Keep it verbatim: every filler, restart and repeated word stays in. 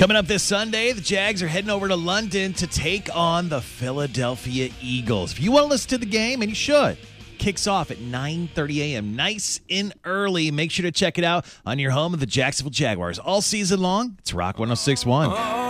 Coming up this Sunday, the Jags are heading over to London to take on the Philadelphia Eagles. If you want to listen to the game, and you should, kicks off at nine thirty a.m. Nice and early. Make sure to check it out on your home of the Jacksonville Jaguars. All season long, it's Rock one oh six point one.